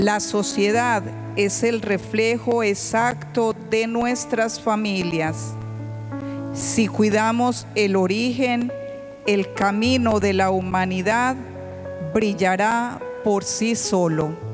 La sociedad es el reflejo exacto de nuestras familias. Si cuidamos el origen, el camino de la humanidad brillará por sí solo.